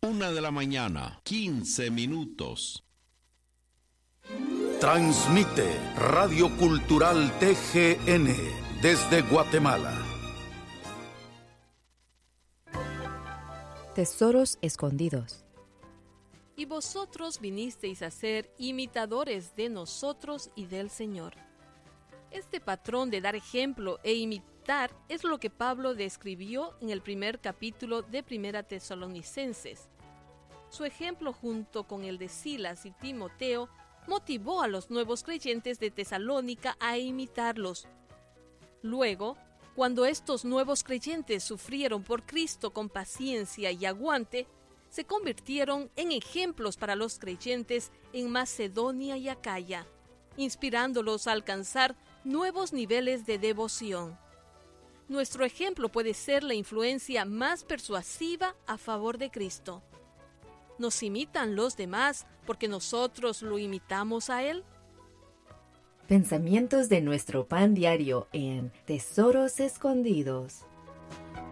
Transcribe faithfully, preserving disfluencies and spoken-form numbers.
Una de la mañana, quince minutos. Transmite Radio Cultural T G N desde Guatemala. Tesoros escondidos. Y vosotros vinisteis a ser imitadores de nosotros y del Señor. Este patrón de dar ejemplo e imitar es lo que Pablo describió en el primer capítulo de Primera Tesalonicenses. Su ejemplo, junto con el de Silas y Timoteo, motivó a los nuevos creyentes de Tesalónica a imitarlos. Luego, cuando estos nuevos creyentes sufrieron por Cristo con paciencia y aguante, se convirtieron en ejemplos para los creyentes en Macedonia y Acaya, inspirándolos a alcanzar nuevos niveles de devoción. Nuestro ejemplo puede ser la influencia más persuasiva a favor de Cristo. ¿Nos imitan los demás porque nosotros lo imitamos a Él? Pensamientos de nuestro pan diario en Tesoros Escondidos.